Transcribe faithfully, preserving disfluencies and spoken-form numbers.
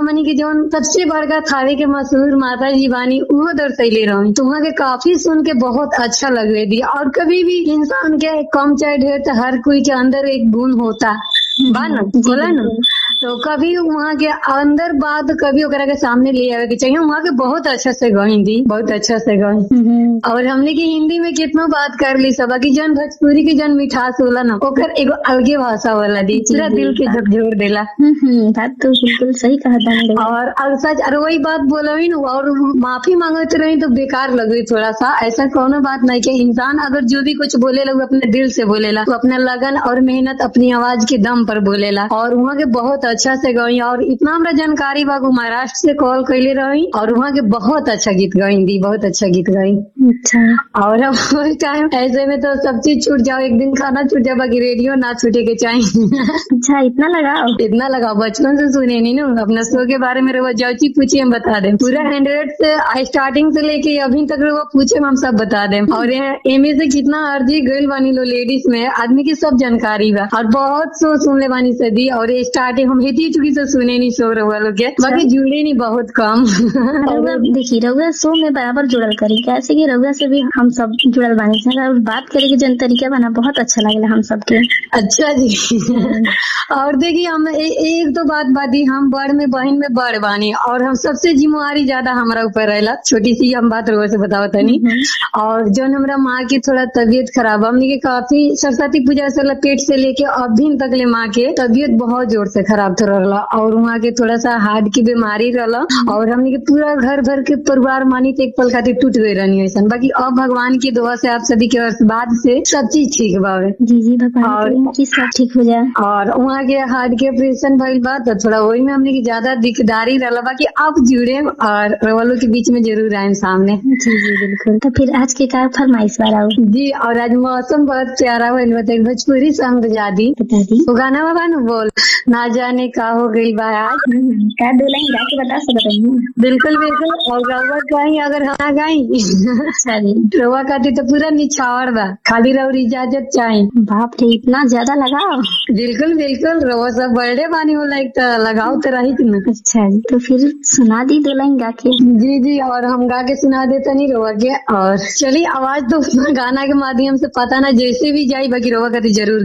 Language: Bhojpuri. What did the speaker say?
हमनी के जौन सबसे बड़का थावे के मशहूर माता जी बानी उहो दर्शैले रही। तो वहाँ के काफी सुन के बहुत अच्छा लगे दी। और कभी भी इंसान के कम चाहे ढेर तो हर कोई के अंदर एक गुण होता बा न, बोला न। तो कभी वहाँ के अंदर बात कभी ओकरा के सामने ले आवे के चाहिए। वहाँ के बहुत अच्छा से गई दी, बहुत अच्छा से गई। और हमने की हिंदी में कितना बात कर ली सब की जन भोजपुरी की जन मिठास होला ना ओकर एगो अलगे भाषा वाला दी, पूरा दिल के झकझोर देला। बात तो बिल्कुल सही कहा था। और और सच और वही बात बोलवी न और माफी मांगत रही तो बेकार लगे थोड़ा सा। ऐसा कोनो बात नहीं कि इंसान अगर जो भी कुछ बोलेला वो अपने दिल से बोलेला, तो अपना लगन और मेहनत अपनी आवाज के दम पर बोलेला। और वहाँ के बहुत अच्छा से गई। और इतना हमरा जानकारी बा महाराष्ट्र से कॉल कैले रही और वहाँ के बहुत अच्छा गीत गई दी, बहुत अच्छा गीत गई। अच्छा। और अब टाइम ऐसे में तो सब चीज छूट जाओ, एक दिन खाना छूट जाओ बाकी रेडियो ना छूटे के चाहिए। अच्छा, इतना लगाओ इतना लगाओ बचपन से सुने नहीं ना अपना शो के बारे में। वो जाओ चीज पूछिए हम बता दें पूरा हंड्रेड से स्टार्टिंग से लेके अभी तक वो पूछे हम सब बता दें। और एमे से कितना अर्जी गई बानी लो लेडीज में आदमी की सब जानकारी बा। और बहुत शो सुन ले बानी सदी और स्टार्टिंग हम हेती चुकी से सुने नहीं शो रहुआ लोग के, बाकी जुड़े नहीं बहुत कम। देखिए रहुआ शो में बराबर जुड़ल करी कैसे की रहुआ से भी हम सब जुड़ल बानी से और बात करे के जन तरीका बना बहुत अच्छा लगेला हम सबके। अच्छा जी। और देखिए हम ए, एक तो बात बाती हम बड़ में बहन में बड़ बानी और हम सबसे जिम्मेवारी ज्यादा हमारा ऊपर रहेला। छोटी सी हम बात रोज से बताओ तनी। और जो हमारा माँ की थोड़ा तबीयत खराब हमने के काफी सरस्वती पूजा से पेट से लेके अभी तक ले माँ के तबीयत बहुत जोर से खराब तो रहला। और वहाँ के थोड़ा सा हार्ट की बीमारी रहला और हमने के पूरा घर भर के परिवार मानी तो एक पल खातिर टूट गई रहनी ऐसा। बाकी अब भगवान की दुआ से आप सभी के आशीर्वाद से सब चीज ठीक बावे। जी जी भगवान की सब ठीक हो जाए। और वहाँ के हार्ट के ऑपरेशन भइल बा तो थोड़ा वही में हमने की ज्यादा दिकदारी रहला। बाकी अब जुड़े और रवलो के बीच में जरूर आए सामने। जी जी बिल्कुल। तो फिर आज के का फरमाइश वाला जी। और आज मौसम बहुत प्यारा हुआ बताइए भोजपुरी सॉन्ग बजा दी वो गाना बाबा न बोल ना जाने का हो गई बा आज क्या दो लाइन गा के बता सकते हैं। बिल्कुल बिल्कुल। और रवा कहीं अगर हम गाई रवा खाती तो पूरा निछावर बा खाली रहो इजाजत चाहिए। बाप रे इतना ज्यादा लगाओ। बिल्कुल बिल्कुल रवा सब बर्थडे बानी हो लाइक तो लगाओ तो रही न। अच्छा जी तो फिर सुना दी दो लाइन गा के। जी जी। और हम गा के सुना देते नहीं रवा के। और चलिए आवाज तो गाना के माध्यम से पता ना जैसे भी जाए बाकी रवा खाती जरूर